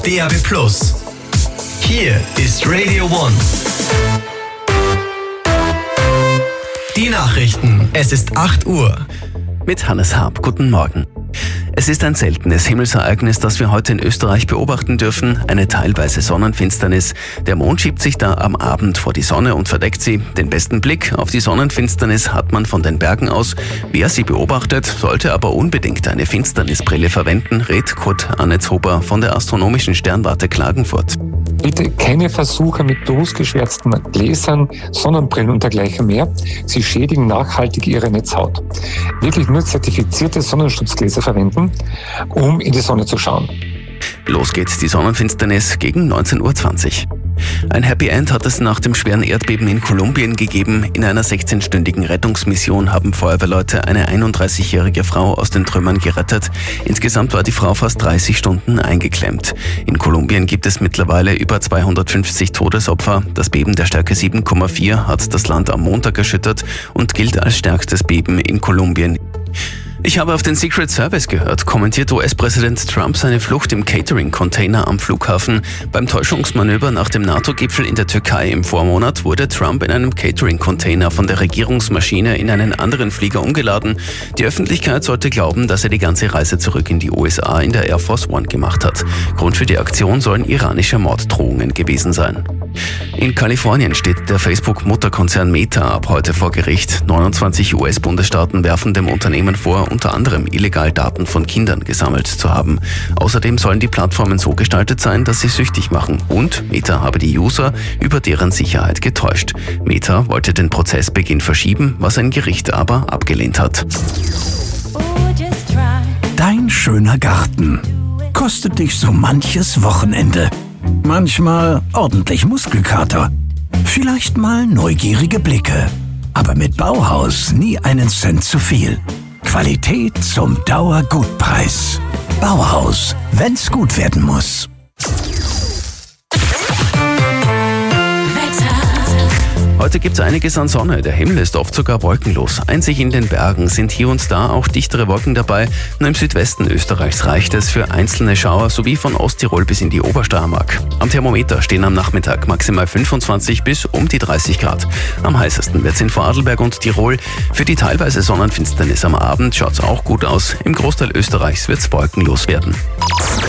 DAB+. Hier ist Radio One. Die Nachrichten. Es ist 8 Uhr. Mit Hannes Harp. Guten Morgen. Es ist ein seltenes Himmelsereignis, das wir heute in Österreich beobachten dürfen, eine teilweise Sonnenfinsternis. Der Mond schiebt sich da am Abend vor die Sonne und verdeckt sie. Den besten Blick auf die Sonnenfinsternis hat man von den Bergen aus. Wer sie beobachtet, sollte aber unbedingt eine Finsternisbrille verwenden, rät Kurt Annetshuber von der Astronomischen Sternwarte Klagenfurt. Bitte keine Versuche mit berufsgeschwärzten Gläsern, Sonnenbrillen und dergleichen mehr. Sie schädigen nachhaltig Ihre Netzhaut. Wirklich nur zertifizierte Sonnenschutzgläser verwenden, um in die Sonne zu schauen. Los geht's, die Sonnenfinsternis gegen 19:20 Uhr. Ein Happy End hat es nach dem schweren Erdbeben in Kolumbien gegeben. In einer 16-stündigen Rettungsmission haben Feuerwehrleute eine 31-jährige Frau aus den Trümmern gerettet. Insgesamt war die Frau fast 30 Stunden eingeklemmt. In Kolumbien gibt es mittlerweile über 250 Todesopfer. Das Beben der Stärke 7,4 hat das Land am Montag erschüttert und gilt als stärkstes Beben in Kolumbien. Ich habe auf den Secret Service gehört, kommentiert US-Präsident Trump seine Flucht im Catering-Container am Flughafen. Beim Täuschungsmanöver nach dem NATO-Gipfel in der Türkei im Vormonat wurde Trump in einem Catering-Container von der Regierungsmaschine in einen anderen Flieger umgeladen. Die Öffentlichkeit sollte glauben, dass er die ganze Reise zurück in die USA in der Air Force One gemacht hat. Grund für die Aktion sollen iranische Morddrohungen gewesen sein. In Kalifornien steht der Facebook-Mutterkonzern Meta ab heute vor Gericht. 29 US-Bundesstaaten werfen dem Unternehmen vor, unter anderem illegal Daten von Kindern gesammelt zu haben. Außerdem sollen die Plattformen so gestaltet sein, dass sie süchtig machen. Und Meta habe die User über deren Sicherheit getäuscht. Meta wollte den Prozessbeginn verschieben, was ein Gericht aber abgelehnt hat. Dein schöner Garten kostet dich so manches Wochenende. Manchmal ordentlich Muskelkater. Vielleicht mal neugierige Blicke. Aber mit Bauhaus nie einen Cent zu viel. Qualität zum Dauergutpreis. Bauhaus, wenn's gut werden muss. Heute gibt's einiges an Sonne, der Himmel ist oft sogar wolkenlos. Einzig in den Bergen sind hier und da auch dichtere Wolken dabei. Nur im Südwesten Österreichs reicht es für einzelne Schauer sowie von Osttirol bis in die Obersteiermark. Am Thermometer stehen am Nachmittag maximal 25 bis um die 30 Grad. Am heißesten wird's in Vorarlberg und Tirol. Für die teilweise Sonnenfinsternis am Abend schaut's auch gut aus. Im Großteil Österreichs wird's wolkenlos werden.